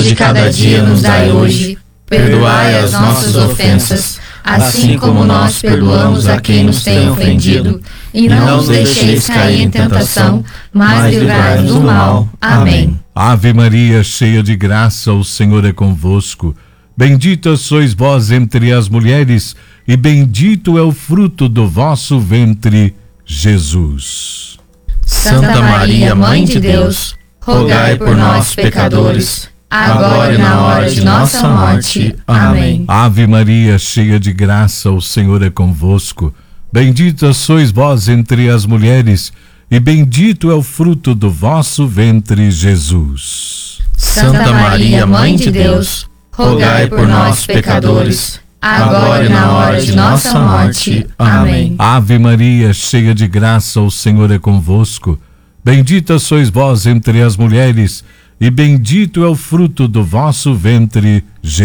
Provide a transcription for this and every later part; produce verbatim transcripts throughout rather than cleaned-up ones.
de cada dia nos dai hoje. Perdoai as nossas ofensas, assim como nós perdoamos a quem nos tem ofendido. E não nos deixeis cair em tentação, mas livrai-nos do mal. Amém. Ave Maria, cheia de graça, o Senhor é convosco. Bendita sois vós entre as mulheres, e bendito é o fruto do vosso ventre, Jesus. Santa Maria, Mãe de Deus, rogai por nós, pecadores, agora e na hora de nossa morte. Amém. Ave Maria, cheia de graça, o Senhor é convosco. Bendita sois vós entre as mulheres, e bendito é o fruto do vosso ventre, Jesus. Santa Maria, Mãe de Deus, rogai por nós, pecadores, agora e na hora de nossa morte. Amém. Ave Maria, cheia de graça, o Senhor é convosco. Bendita sois vós entre as mulheres, e bendito é o fruto do vosso ventre,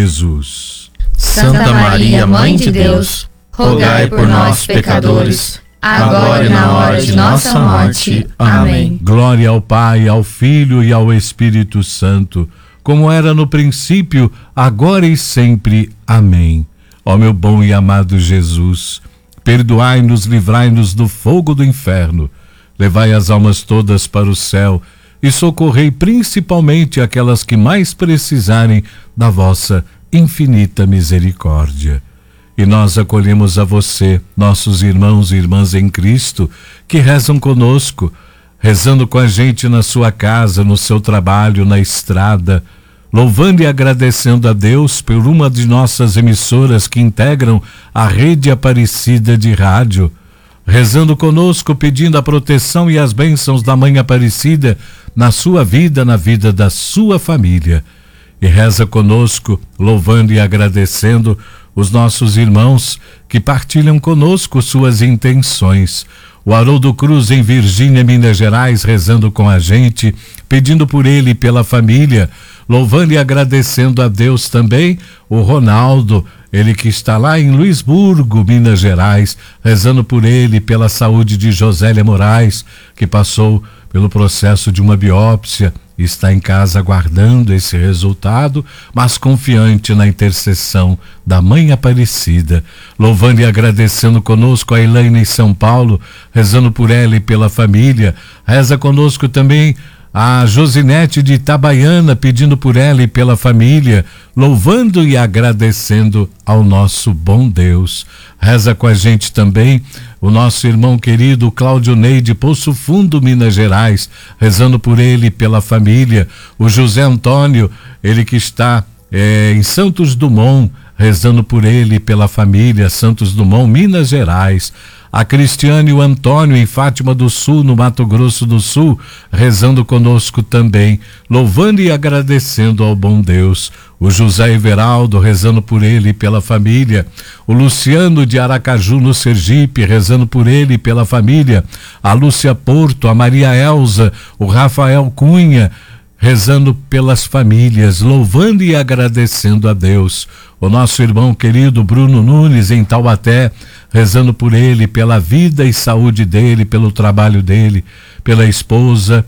Jesus. Santa Maria, Mãe de Deus, rogai por nós, pecadores, agora e na hora de nossa morte. Amém. Glória ao Pai, ao Filho e ao Espírito Santo, como era no princípio, agora e sempre. Amém. Ó meu bom e amado Jesus, perdoai-nos, livrai-nos do fogo do inferno, levai as almas todas para o céu e socorrei principalmente aquelas que mais precisarem da vossa infinita misericórdia. E nós acolhemos a você, nossos irmãos e irmãs em Cristo, que rezam conosco, rezando com a gente na sua casa, no seu trabalho, na estrada, louvando e agradecendo a Deus por uma de nossas emissoras que integram a Rede Aparecida de Rádio, rezando conosco, pedindo a proteção e as bênçãos da Mãe Aparecida na sua vida, na vida da sua família. E reza conosco, louvando e agradecendo os nossos irmãos que partilham conosco suas intenções. O Haroldo Cruz em Virgínia, Minas Gerais, rezando com a gente, pedindo por ele e pela família, louvando e agradecendo a Deus também. O Ronaldo, ele que está lá em Luisburgo, Minas Gerais, rezando por ele e pela saúde de Josélia Moraes, que passou pelo processo de uma biópsia, está em casa aguardando esse resultado, mas confiante na intercessão da Mãe Aparecida, louvando e agradecendo conosco a Elaine em São Paulo, rezando por ela e pela família. Reza conosco também a Josinete de Itabaiana, pedindo por ela e pela família, louvando e agradecendo ao nosso bom Deus. Reza com a gente também o nosso irmão querido Cláudio Ney de Poço Fundo, Minas Gerais, rezando por ele e pela família. O José Antônio, ele que está é, em Santos Dumont, rezando por ele e pela família, Santos Dumont, Minas Gerais. A Cristiane e o Antônio em Fátima do Sul, no Mato Grosso do Sul, rezando conosco também, louvando e agradecendo ao bom Deus. O José Everaldo, rezando por ele e pela família. O Luciano de Aracaju, no Sergipe, rezando por ele e pela família. A Lúcia Porto, a Maria Elza, o Rafael Cunha, rezando pelas famílias, louvando e agradecendo a Deus. O nosso irmão querido Bruno Nunes em Taubaté, rezando por ele, pela vida e saúde dele, pelo trabalho dele, pela esposa,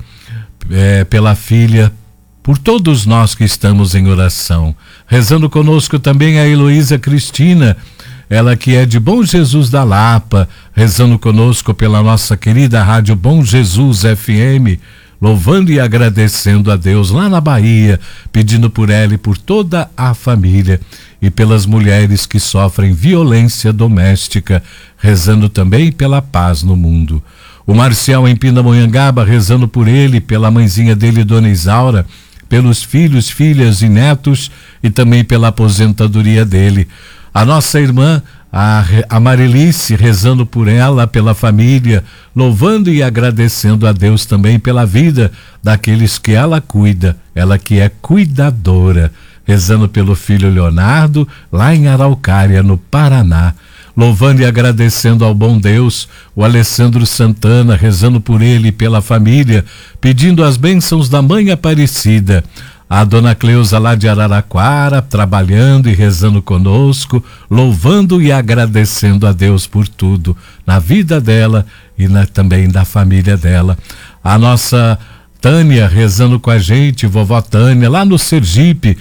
é, pela filha, por todos nós que estamos em oração. Rezando conosco também a Heloísa Cristina, ela que é de Bom Jesus da Lapa, rezando conosco pela nossa querida rádio Bom Jesus F M, louvando e agradecendo a Deus lá na Bahia, pedindo por ela e por toda a família e pelas mulheres que sofrem violência doméstica, rezando também pela paz no mundo. O Marcial em Pindamonhangaba, rezando por ele, pela mãezinha dele, Dona Isaura, pelos filhos, filhas e netos e também pela aposentadoria dele. A nossa irmã, a, a Marilice, rezando por ela, pela família, louvando e agradecendo a Deus também pela vida daqueles que ela cuida, ela que é cuidadora, rezando pelo filho Leonardo, lá em Araucária, no Paraná, louvando e agradecendo ao bom Deus. O Alessandro Santana, rezando por ele e pela família, pedindo as bênçãos da Mãe Aparecida. A Dona Cleusa lá de Araraquara, trabalhando e rezando conosco, louvando e agradecendo a Deus por tudo, na vida dela e na, também da família dela. A nossa Tânia rezando com a gente, vovó Tânia, lá no Sergipe,